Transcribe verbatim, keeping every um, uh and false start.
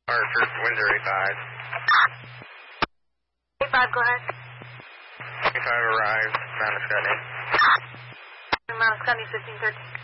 Archer, Windsor eight five. eight five, go ahead. eight five arrived, Mount Scottney. Mount Scottney fifteen thirteen.